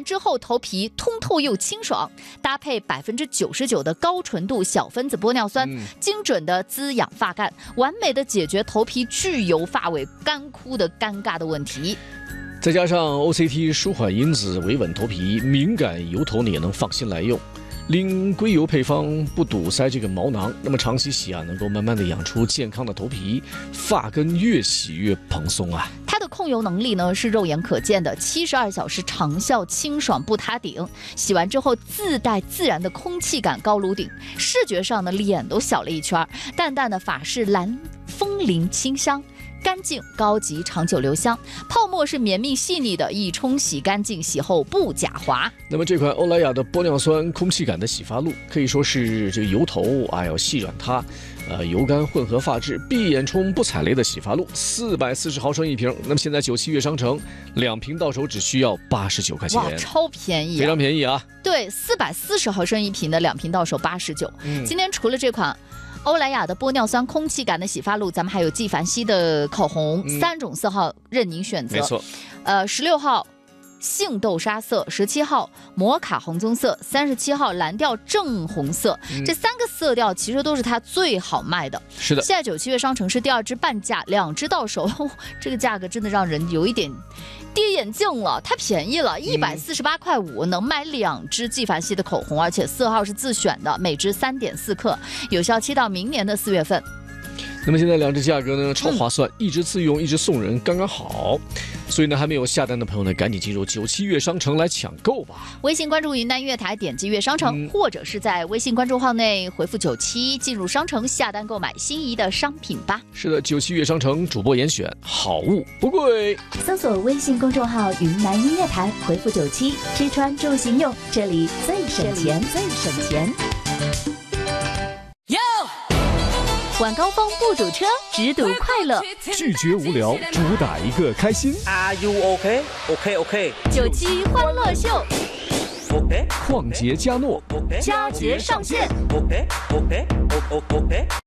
之后头皮通透又清爽，搭配99%的高纯度小分子玻尿酸，精准的滋养发干，完美的解决头皮巨油发尾干枯的尴尬的问题。 再加上 OCT 舒缓因子，维稳头皮，敏感油头你也能放心来用。令硅油配方不堵塞这个毛囊，那么长期洗啊，能够慢慢的养出健康的头皮，发根越洗越蓬松啊。 它的控油能力呢是肉眼可见的，72小时长效清爽不塌顶，洗完之后自带自然的空气感高颅顶，视觉上呢脸都小了一圈，淡淡的法式蓝风铃清香。干净、高级、长久留香，泡沫是绵密细腻的，一冲洗干净，洗后不假滑。 那么这款欧莱雅的玻尿酸空气感的洗发露，可以说是这个油头要细软它，油干混合发质，闭眼冲不踩雷的洗发露，440毫升一瓶。那么现在97月商城2瓶到手只需要89块钱， 哇，超便宜、 非常便宜啊！ 对，440毫升一瓶的2瓶到手89。今天除了这款欧莱雅的玻尿酸空气感的洗发露，咱们还有纪梵希的口红，3种色号任您选择。 没错 ，16号杏豆沙色，17号摩卡红棕色，37号蓝调正红色，这3个色调其实都是它最好卖的。 是的， 现在97月商城是第2支半价，2支到手，这个价格真的让人有一点跌眼镜了，太便宜了，148块5能买2支纪梵希的口红，而且色号是自选的，每支3.4克，有效期到明年的4月份。 那么现在2支价格呢超划算，一支自用，一支送人，刚刚好。所以呢，还没有下单的朋友呢，赶紧进入97月商城来抢购吧。 微信关注云南音乐台，点击乐商城，或者是在微信关注号内回复97进入商城下单购买心仪的商品吧。 是的，97月商城主播严选，好物不贵。 搜索微信公众号云南音乐台，回复97，吃穿住行用，这里最省钱，最省钱。 晚高峰不堵车，只堵快乐。 拒绝无聊，主打一个开心。 Are you okay? Okay, okay. 97欢乐秀 Okay. 旷杰嘉诺， 佳节上线。 Okay, okay, okay.